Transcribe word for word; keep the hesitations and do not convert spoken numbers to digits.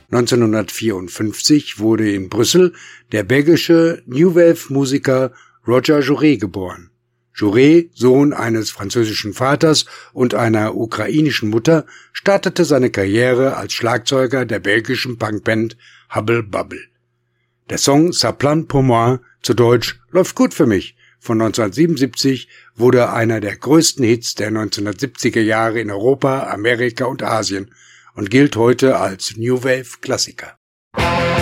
neunzehnhundertvierundfünfzig wurde in Brüssel der belgische New Wave-Musiker Roger Jouret geboren. Jouret, Sohn eines französischen Vaters und einer ukrainischen Mutter, startete seine Karriere als Schlagzeuger der belgischen Punkband Hubble Bubble. Der Song Ça plane pour moi, zu Deutsch Läuft gut für mich, von neunzehnhundertsiebenundsiebzig wurde einer der größten Hits der neunzehnhundertsiebziger Jahre in Europa, Amerika und Asien und gilt heute als New Wave Klassiker.